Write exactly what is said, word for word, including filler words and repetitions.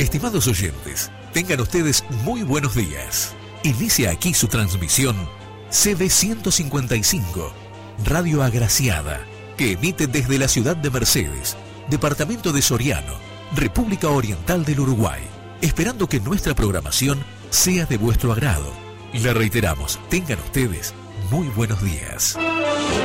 Estimados oyentes, tengan ustedes muy buenos días. Inicia aquí su transmisión C B ciento cincuenta y cinco, Radio Agraciada, que emite desde la ciudad de Mercedes, departamento de Soriano, República Oriental del Uruguay, esperando que nuestra programación sea de vuestro agrado. Le reiteramos, tengan ustedes muy buenos días.